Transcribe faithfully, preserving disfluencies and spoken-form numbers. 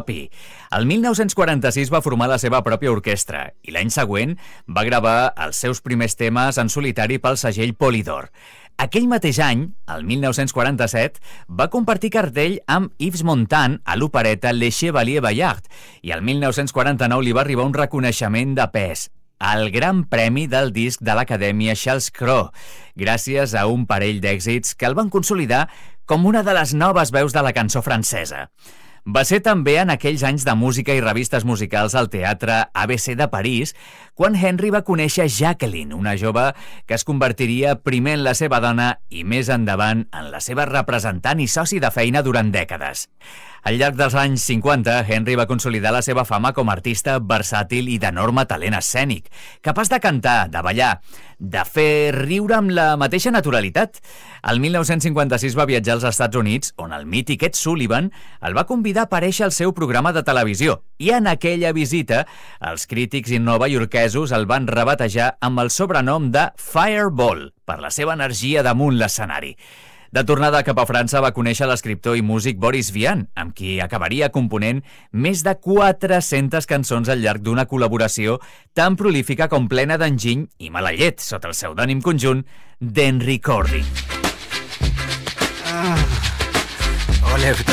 propi. El mil nou-cents quaranta-sis va formar la seva pròpia orquestra i l'any següent va gravar els seus primers temes en solitari pel segell Polydor. Aquell mateix any, el mil nou-cents quaranta-set, va compartir cartell amb Yves Montand a l'opereta Le Chevalier Bayard i el mil nou-cents quaranta-nou li va arribar un reconeixement de pes, el Gran Premi del Disc de l'Acadèmia Charles Cros, gràcies a un parell d'èxits que el van consolidar com una de les noves veus de la cançó francesa. Va ser també en aquells anys de música i revistes musicals al Teatre A B C de París quan Henry va conèixer Jacqueline, una jove que es convertiria primer en la seva dona i més endavant en la seva representant i soci de feina durant dècades. Al llarg dels anys cinquanta, Henry va consolidar la seva fama com a artista versàtil i d'enorme talent escènic, capaç de cantar, de ballar, de fer riure amb la mateixa naturalitat. El mil nou-cents cinquanta-sis va viatjar als Estats Units, on el mític Ed Sullivan el va convidar a aparèixer al seu programa de televisió, i en aquella visita, els crítics novaiorquesos el van rebatejar amb el sobrenom de Fireball, per la seva energia damunt l'escenari. De tornada cap a França va conèixer l'escriptor i músic Boris Vian, amb qui acabaria component més de quatre-centes cançons al llarg d'una col·laboració tan prolífica com plena d'enginy i mala llet, sota el pseudònim conjunt d'Henry Cording. Ah, ole,